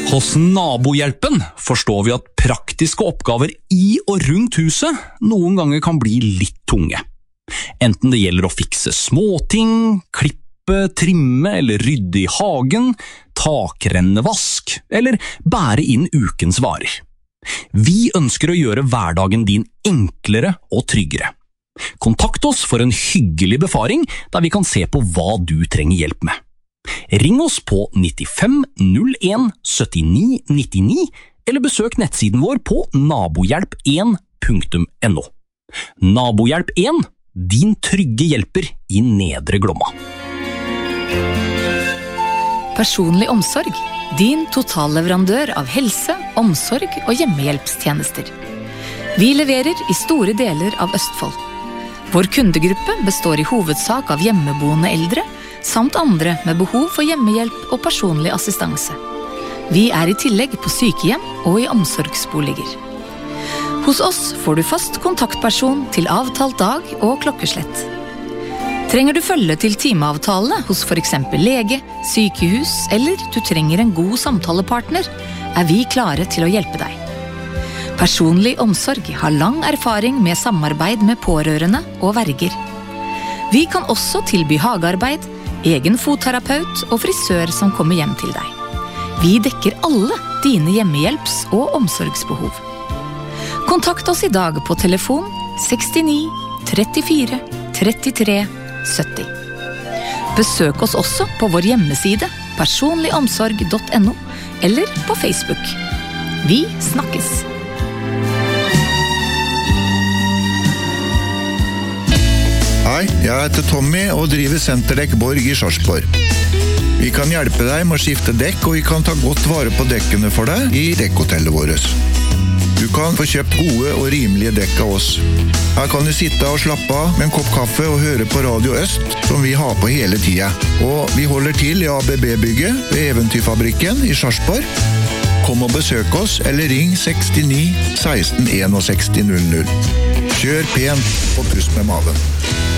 Hos Nabohjelpen forstår vi at praktiske oppgaver i og rundt huset noen ganger kan bli litt tunge. Enten det gjelder å fikse småting, klippe, trimme eller rydde i hagen, takrennevask eller bære inn ukens varer. Vi ønsker å gjøre hverdagen din enklere og tryggere. Kontakt oss for en hyggelig befaring der vi kan se på hva du trenger hjelp med. Ring oss på 95 01 79 99 eller besøk nettsiden vår på nabohjelp1.no. Nabohjelp1, din trygge hjelper i Nedre Glomma. Personlig omsorg, din totalleverandør av helse, omsorg og hjemmehjelpstjenester. Vi leverer i store deler av Østfold. Vår kundegruppe består i hovedsak av hjemmeboende eldre, samt andre med behov for hjemmehjelp og personlig assistanse. Vi er i tillegg på sykehjem og i omsorgsboliger. Hos oss får du fast kontaktperson til avtalt dag og klokkeslett. Trenger du følge til timeavtale hos for eksempel lege, sykehus eller du trenger en god samtalepartner, er vi klare til å hjelpe deg. Personlig omsorg har lang erfaring med samarbeid med pårørende og verger. Vi kan også tilby hagearbeid, egen fotterapeut og frisør som kommer hjem til deg. Vi dekker alle dine hjemmehjelps- og omsorgsbehov. Kontakt oss i dag på telefon 69 34 33 70. Besøk oss også på vår hjemmeside personligomsorg.no eller på Facebook. Vi snakkes! Hei, jeg heter Tommy og driver Senterdekk Borg i Sarpsborg. Vi kan hjelpe deg med å skifte dekk, og vi kan ta godt vare på dekkene for deg i dekkhotellet vårt. Du kan få kjøpt gode og rimelige dekk av oss. Her kan du sitte og slappe av med en kopp kaffe og høre på Radio Øst, som vi har på hele tiden. Og vi holder til i ABB-bygget ved Eventyrfabrikken i Sarpsborg. Kom og besøk oss, eller ring 69 16 61 00. Kjør pent og pust med maven.